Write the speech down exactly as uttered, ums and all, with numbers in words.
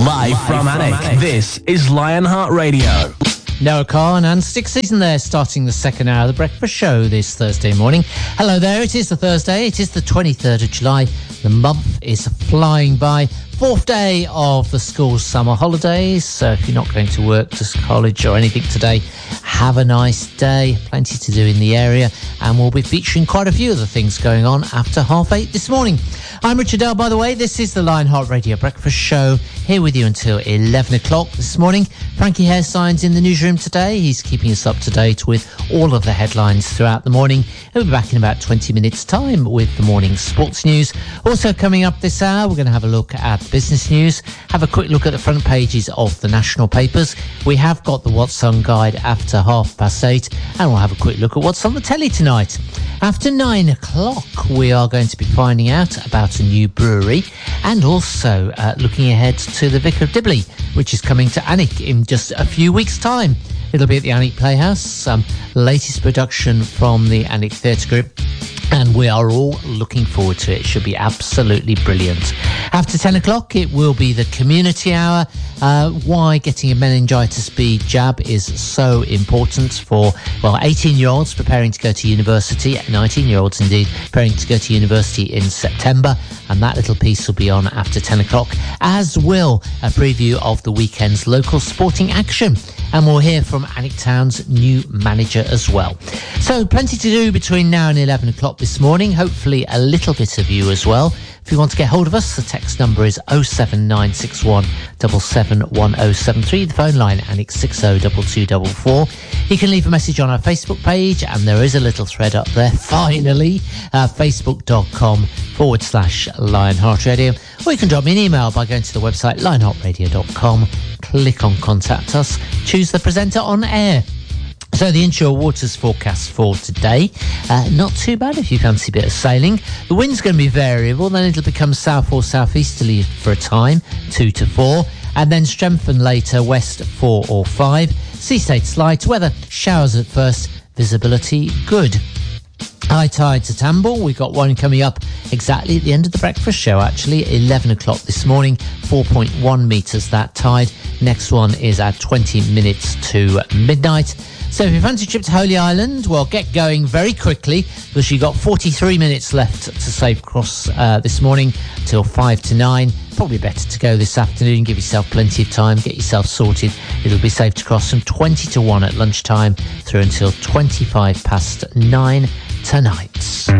Live, Live from, from Alnwick, this is Lionheart Radio. Noah Khan and Stick Season there, starting the second hour of the breakfast show this Thursday morning. Hello there, it is the Thursday, it is the twenty-third of July. The month is flying by. Fourth day of the school summer holidays. So if you're not going to work, to college or anything today, have a nice day. Plenty to do in the area. And we'll be featuring quite a few of the things going on after half eight this morning. I'm Richard Dale, by the way. This is the Lionheart Radio Breakfast Show. Here with you until eleven o'clock this morning. Frankie Hairsign's in the newsroom today. He's keeping us up to date with all of the headlines throughout the morning. He'll be back in about twenty minutes' time with the morning sports news. Also coming up this hour, we're going to have a look at business news, have a quick look at the front pages of the national papers. We have got the What's On guide after half past eight, and we'll have a quick look at what's on the telly tonight. After nine o'clock, we are going to be finding out about a new brewery and also uh, looking ahead to the Vicar of Dibley, which is coming to Alnwick in just a few weeks' time. It'll be at the Alnwick Playhouse, um, latest production from the Alnwick Theatre Group. And we are all looking forward to it. It should be absolutely brilliant. After ten o'clock, it will be the community hour. Uh, why getting a meningitis B jab is so important for, well, eighteen-year-olds preparing to go to university, nineteen-year-olds indeed, preparing to go to university in September. And that little piece will be on after ten o'clock, as will a preview of the weekend's local sporting action. And we'll hear from Alnwick Town's new manager as well. So plenty to do between now and eleven o'clock this morning. Hopefully a little bit of you as well. If you want to get hold of us, the text number is oh seven nine six one seven seven one oh seven three. The phone line, Alnwick six oh two two four four. You can leave a message on our Facebook page, and there is a little thread up there, finally, uh, facebook.com forward slash Lionheart Radio. Or you can drop me an email by going to the website lionheart radio dot com, click on Contact Us, choose the presenter on air. So the inshore waters forecast for today, uh, not too bad if you fancy a bit of sailing. The wind's going to be variable, then it'll become south or southeasterly for a time, two to four, and then strengthen later, west four or five. Sea states light, weather showers at first, visibility good. High tides at Amble. We've got one coming up exactly at the end of the breakfast show, actually, eleven o'clock this morning, four point one metres that tide. Next one is at twenty minutes to midnight. So if you fancy a trip to Holy Island, well, get going very quickly, because you've got forty-three minutes left to safe cross uh, this morning till five to nine. Probably better to go this afternoon, give yourself plenty of time, get yourself sorted. It'll be safe to cross from twenty to one at lunchtime through until twenty-five past nine tonight.